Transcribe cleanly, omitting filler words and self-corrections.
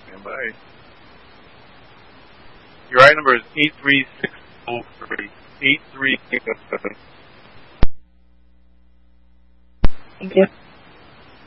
Stand by. Your item number is 83603. 83603. Thank you.